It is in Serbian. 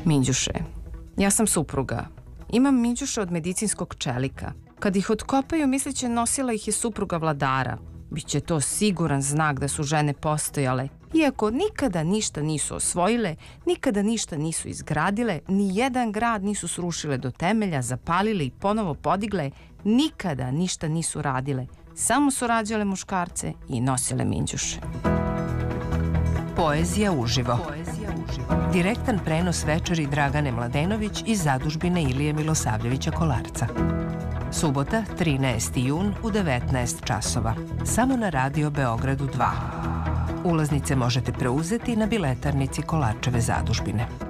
Minđuše. Ja sam supruga. Imam minđuše od medicinskog čelika. Kad ih otkopaju, misleće nosila ih je supruga vladara. Biće to siguran znak da su žene postojale. Iako nikada ništa nisu osvojile, nikada ništa nisu izgradile, ni jedan grad nisu srušile do temelja, zapalile i ponovo podigle, nikada ništa nisu radile. Samo su rađale muškarce i nosile minđuše. Poezija uživo. Direktan prenos večeri Dragane Mladenović iz zadužbine Ilije Milosavljevića Kolarca. Subota, 13. jun u 19 časova. Samo na Radio Beogradu 2. Ulaznice možete preuzeti na biletarnici Kolarčeve zadužbine.